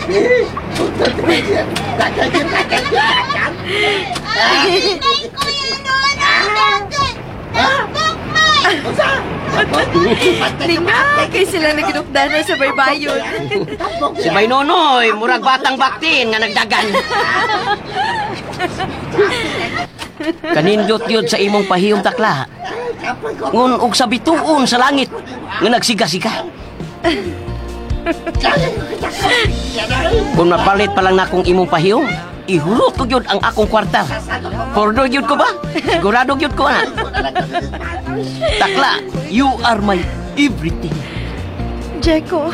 Linga, kay sila naginukdanan sa baybayon. Si Bay Nonoy, murag batang baktin nga nagdagan. Kanindot yun sa imong pahiyong takla. Ngun og sa bituon sa langit nga nagsiga-siga. Kung mapalit pa lang na akong imong pahiyong, ihulot ko yun ang akong kwarta. Pordo yun ko ba? Sigurado yun ko na. Takla, you are my everything. Jeko,